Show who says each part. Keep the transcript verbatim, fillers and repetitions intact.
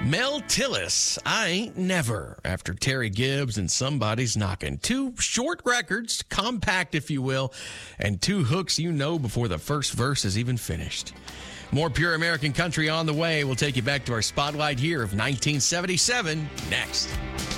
Speaker 1: Mel Tillis, I Ain't Never, after Terry Gibbs and Somebody's Knocking. Two short records, compact if you will, and two hooks you know before the first verse is even finished. More pure American country on the way. We'll take you back to our spotlight here of nineteen seventy-seven next.